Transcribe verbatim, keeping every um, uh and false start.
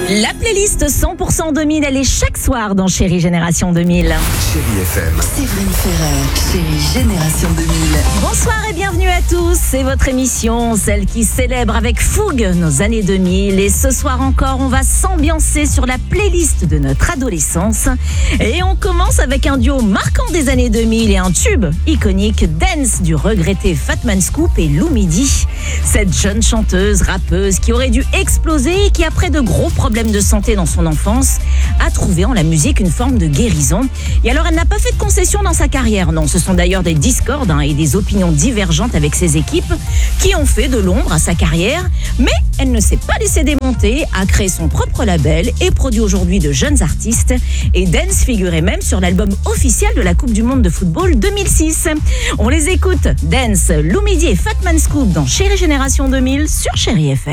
La playlist cent pour cent deux mille, elle est chaque soir dans Chérie Génération deux mille. Chérie F M. Séverine Ferrer, Chérie Génération deux mille. Bonsoir et bienvenue à tous. C'est votre émission, celle qui célèbre avec fougue nos années deux mille. Et ce soir encore, on va s'ambiancer sur la playlist de notre adolescence. Et on commence avec un duo marquant des années deux mille et un tube iconique, Dance du regretté Fatman Scoop et Lou Midi. Cette jeune chanteuse, rappeuse qui aurait dû exploser et qui, après de gros problèmes de santé dans son enfance, a trouvé en la musique une forme de guérison. Et alors, elle n'a pas fait de concession dans sa carrière. Non, ce sont d'ailleurs des discordes hein, et des opinions divergentes avec ses équipes qui ont fait de l'ombre à sa carrière. Mais elle ne s'est pas laissée démonter, a créé son propre label et produit aujourd'hui de jeunes artistes. Et Dance figurait même sur l'album officiel de la Coupe du Monde de football deux mille six. On les écoute, Dance, Lou Midi et Fatman Scoop dans Chérie Génération deux mille sur Chérie F M.